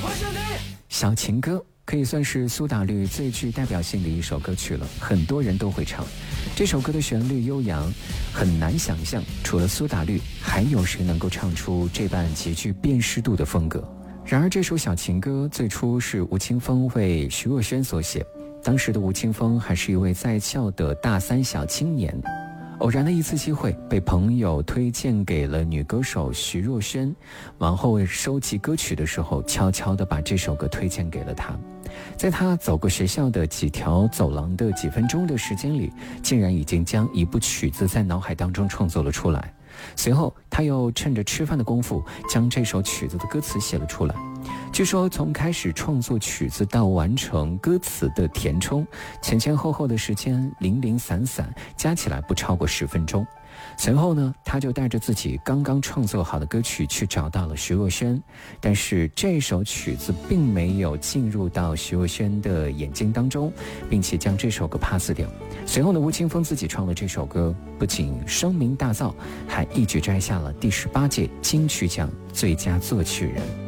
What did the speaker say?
小情歌可以算是苏打绿最具代表性的一首歌曲了，很多人都会唱。这首歌的旋律悠扬，很难想象除了苏打绿还有谁能够唱出这般极具辨识度的风格。然而这首小情歌最初是吴青峰为徐若瑄所写，当时的吴青峰还是一位在校的大三小青年，偶然的一次机会被朋友推荐给了女歌手徐若瑄，往后收集歌曲的时候悄悄地把这首歌推荐给了她。在他走过学校的几条走廊的几分钟的时间里，竟然已经将一部曲子在脑海当中创作了出来。随后他又趁着吃饭的功夫将这首曲子的歌词写了出来。据说从开始创作曲子到完成歌词的填充，前前后后的时间零零散散，加起来不超过10分钟。随后呢，他就带着自己刚刚创作好的歌曲去找到了徐若瑄，但是这首曲子并没有进入到徐若瑄的眼睛当中，并且将这首歌 pass 掉。随后呢，吴青峰自己创了这首歌，不仅声名大噪，还一举摘下了第18届金曲奖最佳作曲人。